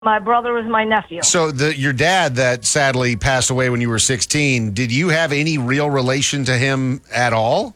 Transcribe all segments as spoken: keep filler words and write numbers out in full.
My brother was my nephew. So the your dad that sadly passed away when you were sixteen, did you have any real relation to him at all?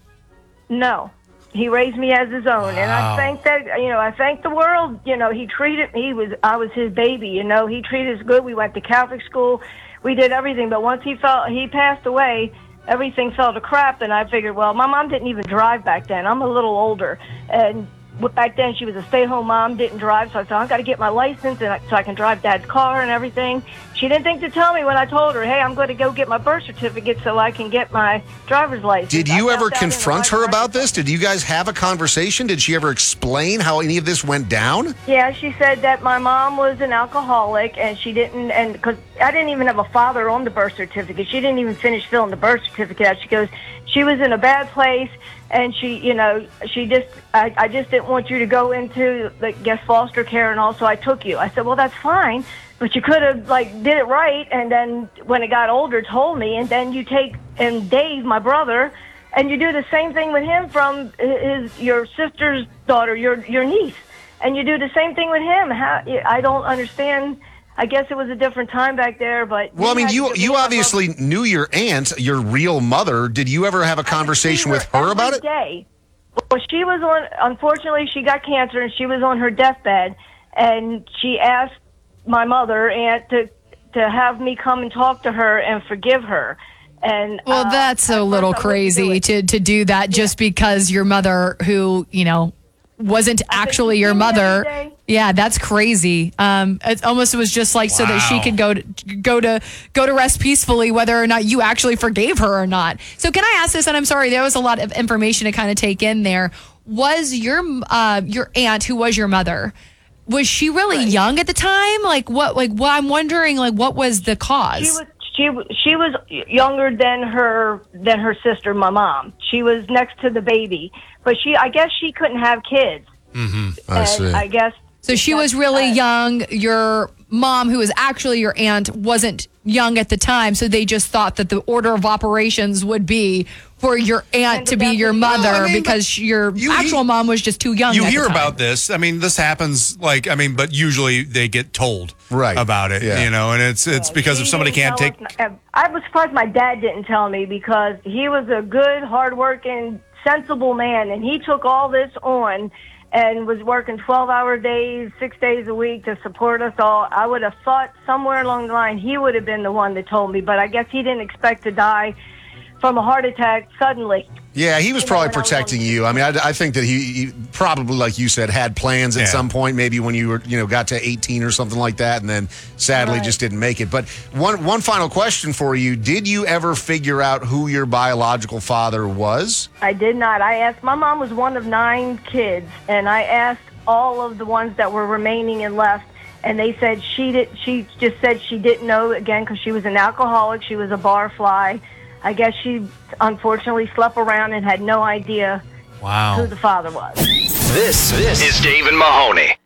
No. He raised me as his own. Wow. And I thank that, you know, I thank the world. You know, he treated me, he was, I was his baby, you know. He treated us good. We went to Catholic school. We did everything. But once he felt, he passed away, everything fell to crap. And I figured, well, my mom didn't even drive back then. I'm a little older. And back then she was a stay-at-home mom, didn't drive, so I thought, I've got to get my license and I, so I can drive Dad's car and everything. She didn't think to tell me when I told her, hey, I'm going to go get my birth certificate so I can get my driver's license. Did you I ever found out confront in the her about library. this? Did you guys have a conversation? Did she ever explain how any of this went down? Yeah, she said that my mom was an alcoholic and she didn't, and because I didn't even have a father on the birth certificate. She didn't even finish filling the birth certificate out. She goes, she was in a bad place. And she, you know, she just, I, I just didn't want you to go into, the guess, foster care, and also I took you. I said, well, that's fine, but you could have, like, did it right, and then when it got older, told me, and then you take, and Dave, my brother, and you do the same thing with him from his, your sister's daughter, your your niece, and you do the same thing with him. How, I don't understand. I guess it was a different time back there, but... Well, I mean, you had- you obviously knew your aunt, your real mother. Did you ever have a conversation with her about it? Day. Well, she was on, unfortunately, she got cancer, and she was on her deathbed, and she asked my mother, aunt, to, to have me come and talk to her and forgive her. And Well, uh, that's at a first little I wouldn't do crazy it. to, to do that just because your mother, who, you know, wasn't actually your see me every mother. day. Yeah, that's crazy. Um, it almost was just like so that she Wow. could go to go to go to rest peacefully, whether or not you actually forgave her or not. So, can I ask this? And I'm sorry, there was a lot of information to kind of take in there. Was your uh, your aunt, who was your mother, was she really Right. young at the time? Like what? Like what? I'm wondering. Like what was the cause? She was she w- she was younger than her than her sister, my mom. She was next to the baby, but she I guess she couldn't have kids. I And see. I guess So she was really young. Your mom, who was actually your aunt, wasn't young at the time. So they just thought that the order of operations would be for your aunt And to be your that's- mother Well, I mean, because your you- actual you- mom was just too young. You at hear the time. about this. I mean, this happens like, I mean, but usually they get told Right. about it, Yeah. you know, and it's it's because if He somebody didn't can't tell take. us- I was surprised my dad didn't tell me because he was a good, hardworking, sensible man, and he took all this on and was working twelve-hour days, six days a week to support us all. I would have thought somewhere along the line he would have been the one that told me, but I guess he didn't expect to die from a heart attack suddenly. Yeah, he was You know, probably when I was protecting on- you. I mean, I, I think that he, he probably, like you said, had plans at Yeah. some point, maybe when you were, you know, got to eighteen or something like that, and then sadly Right. just didn't make it. But one one final question for you: did you ever figure out who your biological father was? I did not. I asked, my mom was one of nine kids, and I asked all of the ones that were remaining and left, and they said she did. She just said she didn't know, again, because she was an alcoholic. She was a bar fly. I guess she unfortunately slept around and had no idea Wow. who the father was. This, this is Dave and Mahoney.